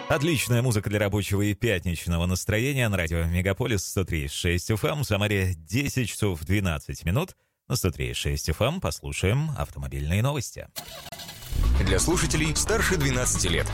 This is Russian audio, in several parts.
Отличная музыка для рабочего и пятничного настроения на радио Мегаполис 103.6 FM. В Самаре 10 часов 12 минут. На 103.6 FM послушаем автомобильные новости. Для слушателей старше 12 лет.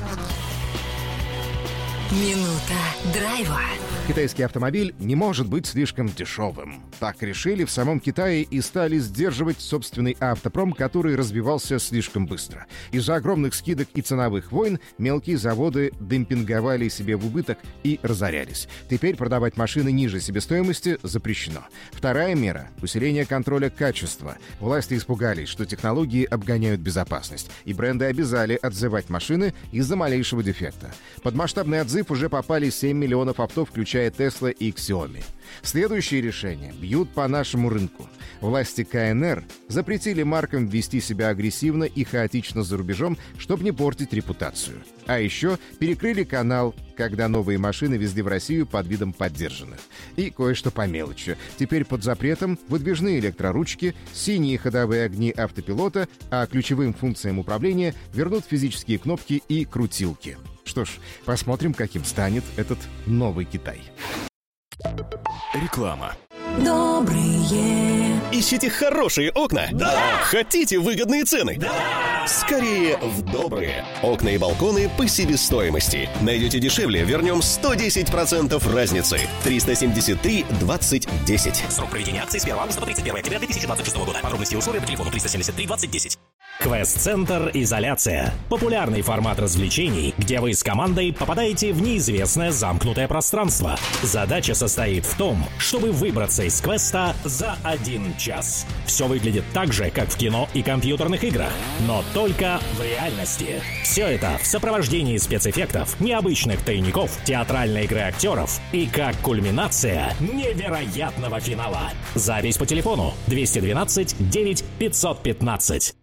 Минута драйва. Китайский автомобиль не может быть слишком дешевым. Так решили в самом Китае и стали сдерживать собственный автопром, который развивался слишком быстро. Из-за огромных скидок и ценовых войн мелкие заводы демпинговали себе в убыток и разорялись. Теперь продавать машины ниже себестоимости запрещено. Вторая мера — усиление контроля качества. Власти испугались, что технологии обгоняют безопасность, и бренды обязали отзывать машины из-за малейшего дефекта. Под масштабный отзыв уже попали 7 миллионов авто, включая Tesla и Xiaomi. Следующие решения бьют по нашему рынку. Власти КНР запретили маркам вести себя агрессивно и хаотично за рубежом, чтобы не портить репутацию. А еще перекрыли канал, когда новые машины везли в Россию под видом поддержанных. И кое-что по мелочи. Теперь под запретом выдвижные электроручки, синие ходовые огни автопилота, а ключевым функциям управления вернут физические кнопки и крутилки. Что ж, посмотрим, каким станет этот новый Китай. Реклама. Добрые. Ищите хорошие окна? Да! Хотите выгодные цены? Да! Скорее в добрые. Окна и балконы по себестоимости. Найдете дешевле, вернем 110% разницы. 373 20 10. Срок проведения акции с 1 августа по 31 октября 2026 года. Подробности и условия по телефону 373 20 10. Квест-центр «Изоляция». Популярный формат развлечений, где вы с командой попадаете в неизвестное замкнутое пространство. Задача состоит в том, чтобы выбраться из квеста за 1 час. Все выглядит так же, как в кино и компьютерных играх, но только в реальности. Все это в сопровождении спецэффектов, необычных тайников, театральной игры актеров и как кульминация невероятного финала. Запись по телефону 212 9 515.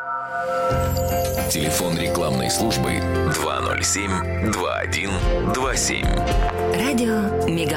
Телефон рекламной службы 207 21 27. Радио Мегаполис.